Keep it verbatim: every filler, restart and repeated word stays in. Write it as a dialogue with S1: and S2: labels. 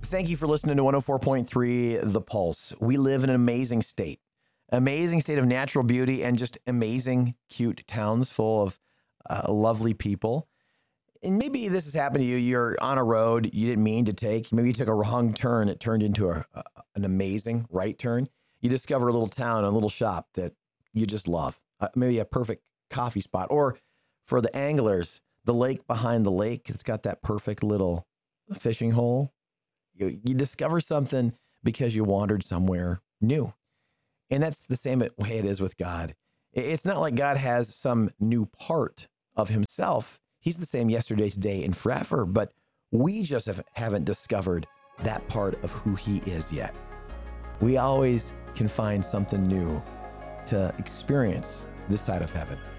S1: Thank you for listening to one oh four point three The Pulse. We live in an amazing state, amazing state of natural beauty and just amazing, cute towns full of uh, lovely people. And maybe this has happened to you. You're on a road you didn't mean to take. Maybe you took a wrong turn. It turned into a, a, an amazing right turn. You discover a little town, a little shop that you just love. Uh, maybe a perfect coffee spot. Or for the anglers, the lake behind the lake. It's got that perfect little fishing hole. You, you discover something because you wandered somewhere new. And that's the same way it is with God. It's not like God has some new part of himself. He's the same yesterday, today, and forever, but we just have, haven't discovered that part of who he is yet. We always can find something new to experience this side of heaven.